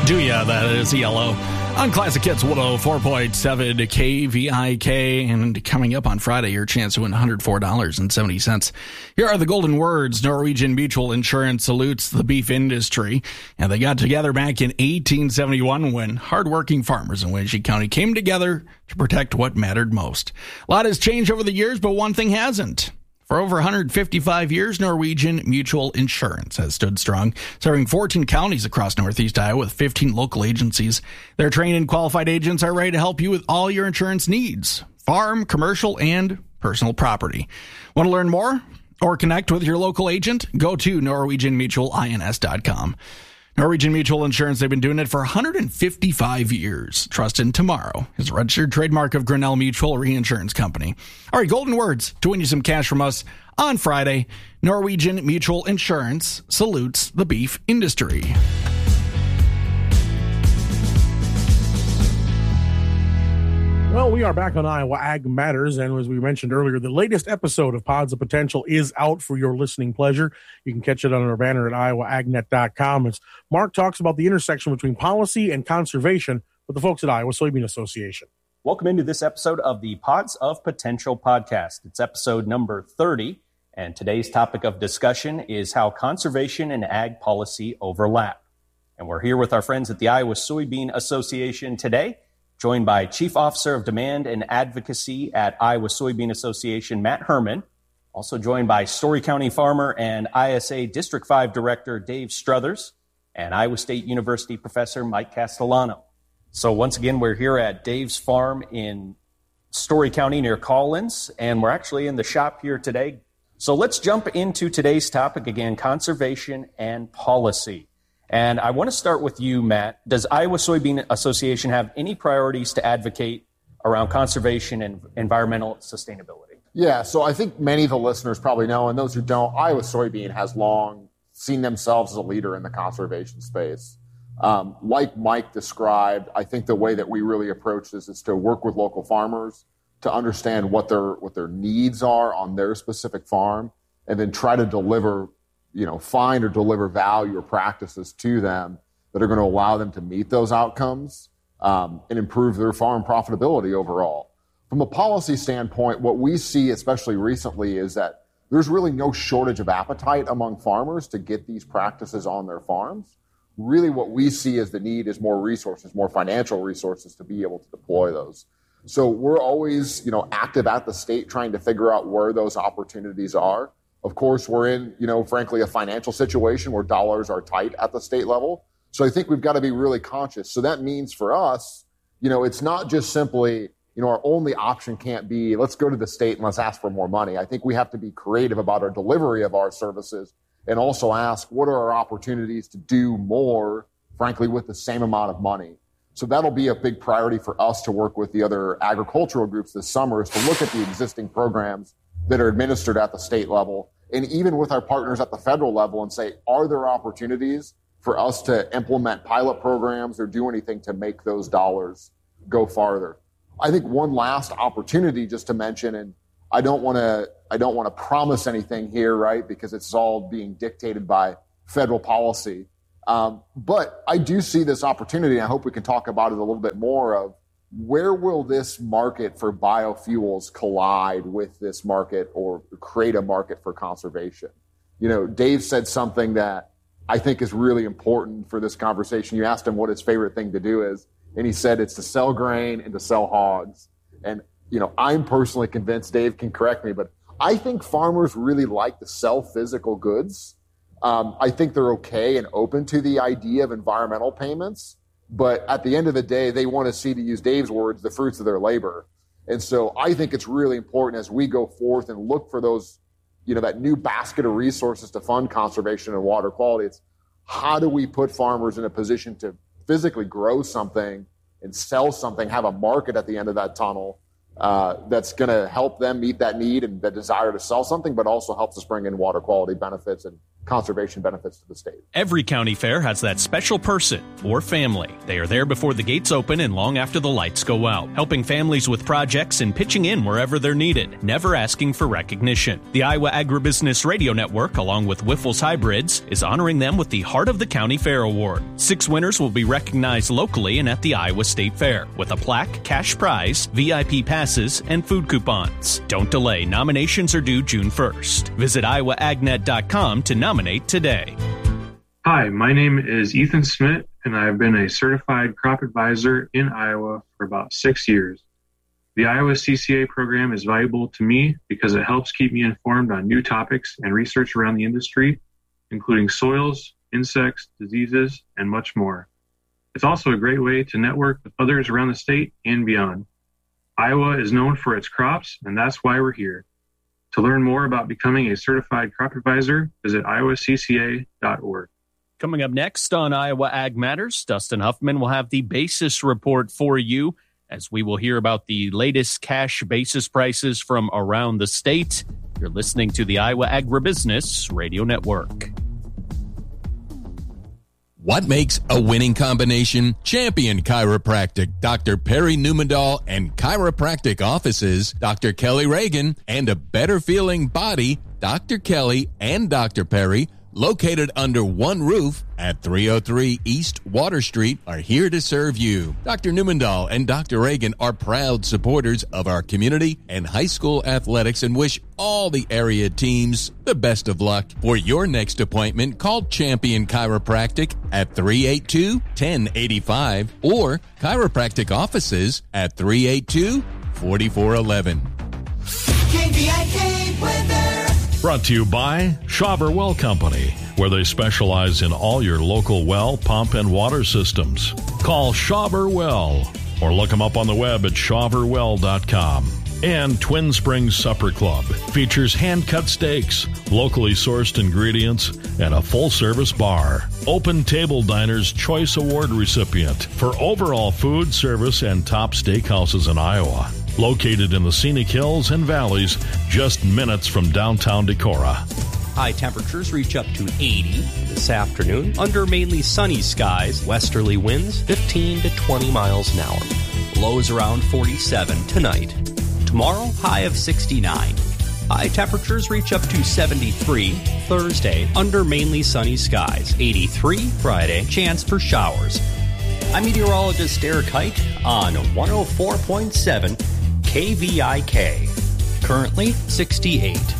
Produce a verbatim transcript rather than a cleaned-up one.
Do ya? That is Yellow on Classic Hits one oh four point seven K V I K. And coming up on Friday, your chance to win one hundred four dollars and seventy cents. Here are the golden words. Norwegian Mutual Insurance salutes the beef industry. And they got together back in eighteen seventy-one when hardworking farmers in Wenatchee County came together to protect what mattered most. A lot has changed over the years, but one thing hasn't. For over one hundred fifty-five years, Norwegian Mutual Insurance has stood strong, serving fourteen counties across Northeast Iowa with fifteen local agencies. Their trained and qualified agents are ready to help you with all your insurance needs, farm, commercial, and personal property. Want to learn more or connect with your local agent? Go to norwegian mutual ins dot com. Norwegian Mutual Insurance, they've been doing it for one hundred fifty-five years. Trust in tomorrow is a registered trademark of Grinnell Mutual Reinsurance Company. All right, golden words to win you some cash from us on Friday. Norwegian Mutual Insurance salutes the beef industry. Well, we are back on Iowa Ag Matters, and as we mentioned earlier, the latest episode of Pods of Potential is out for your listening pleasure. You can catch it on our banner at iowa ag net dot com. As Mark talks about the intersection between policy and conservation with the folks at Iowa Soybean Association. Welcome into this episode of the Pods of Potential podcast. It's episode number thirty, and today's topic of discussion is how conservation and ag policy overlap. And we're here with our friends at the Iowa Soybean Association today, joined by Chief Officer of Demand and Advocacy at Iowa Soybean Association, Matt Herman. Also joined by Story County Farmer and I S A District five Director Dave Struthers, and Iowa State University Professor Mike Castellano. So once again, we're here at Dave's farm in Story County near Collins, and we're actually in the shop here today. So let's jump into today's topic again, conservation and policy. And I want to start with you, Matt. Does Iowa Soybean Association have any priorities to advocate around conservation and environmental sustainability? Yeah, so I think many of the listeners probably know, and those who don't, Iowa Soybean has long seen themselves as a leader in the conservation space. Um, like Mike described, I think the way that we really approach this is to work with local farmers to understand what their what their needs are on their specific farm, and then try to deliver you know, find or deliver value or practices to them that are going to allow them to meet those outcomes um, and improve their farm profitability overall. From a policy standpoint, what we see, especially recently, is that there's really no shortage of appetite among farmers to get these practices on their farms. Really what we see as the need is more resources, more financial resources to be able to deploy those. So we're always, you know, active at the state trying to figure out where those opportunities are. Of course, we're in, you know, frankly, a financial situation where dollars are tight at the state level. So I think we've got to be really conscious. So that means for us, you know, it's not just simply, you know, our only option can't be, let's go to the state and let's ask for more money. I think we have to be creative about our delivery of our services and also ask, what are our opportunities to do more, frankly, with the same amount of money? So that'll be a big priority for us to work with the other agricultural groups this summer, is to look at the existing programs that are administered at the state level, and even with our partners at the federal level, and say, are there opportunities for us to implement pilot programs or do anything to make those dollars go farther? I think one last opportunity just to mention, and I don't want to I don't want to promise anything here, right, because it's all being dictated by federal policy. Um, but I do see this opportunity, and I hope we can talk about it a little bit more, of where will this market for biofuels collide with this market or create a market for conservation? You know, Dave said something that I think is really important for this conversation. You asked him what his favorite thing to do is, and he said it's to sell grain and to sell hogs. And, you know, I'm personally convinced, Dave can correct me, but I think farmers really like to sell physical goods. Um, I think they're okay and open to the idea of environmental payments. But at the end of the day, they want to see, to use Dave's words, the fruits of their labor. And so I think it's really important as we go forth and look for those, you know, that new basket of resources to fund conservation and water quality. It's how do we put farmers in a position to physically grow something and sell something, have a market at the end of that tunnel uh, that's going to help them meet that need and the desire to sell something, but also helps us bring in water quality benefits and conservation benefits to the state. Every county fair has that special person or family. They are there before the gates open and long after the lights go out, helping families with projects and pitching in wherever they're needed, never asking for recognition. The Iowa Agribusiness Radio Network, along with Wiffles Hybrids, is honoring them with the Heart of the County Fair Award. Six winners will be recognized locally and at the Iowa State Fair with a plaque, cash prize, V I P passes, and food coupons. Don't delay. Nominations are due June first. Visit iowa ag net dot com to nominate today. Hi, my name is Ethan Smith, and I've been a certified crop advisor in Iowa for about six years. The Iowa C C A program is valuable to me because it helps keep me informed on new topics and research around the industry, including soils, insects, diseases, and much more. It's also a great way to network with others around the state and beyond. Iowa is known for its crops, and that's why we're here. To learn more about becoming a certified crop advisor, visit iowa c c a dot org. Coming up next on Iowa Ag Matters, Dustin Huffman will have the basis report for you as we will hear about the latest cash basis prices from around the state. You're listening to the Iowa Agribusiness Radio Network. What makes a winning combination? Champion Chiropractic, Doctor Perry Newmandahl, and chiropractic offices, Doctor Kelly Reagan, and a better feeling body, Doctor Kelly and Doctor Perry, located under one roof at three oh three East Water Street, are here to serve you. Doctor Newmandahl and Doctor Reagan are proud supporters of our community and high school athletics and wish all the area teams the best of luck. For your next appointment, call Champion Chiropractic at three eight two, one oh eight five or chiropractic offices at three eight two, four four one one. K V I K weather. Brought to you by Schauber Well Company, where they specialize in all your local well, pump, and water systems. Call Schauber Well or look them up on the web at schauber well dot com. And Twin Springs Supper Club features hand-cut steaks, locally sourced ingredients, and a full-service bar. Open Table Diner's Choice Award recipient for overall food, service, and top steakhouses in Iowa. Located in the scenic hills and valleys, just minutes from downtown Decorah. High temperatures reach up to eighty this afternoon under mainly sunny skies. Westerly winds fifteen to twenty miles an hour. Lows around forty-seven tonight. Tomorrow, high of sixty-nine. High temperatures reach up to seventy-three Thursday under mainly sunny skies. eighty-three Friday, chance for showers. I'm meteorologist Derek Height on one oh four point seven K V I K. Currently sixty-eight.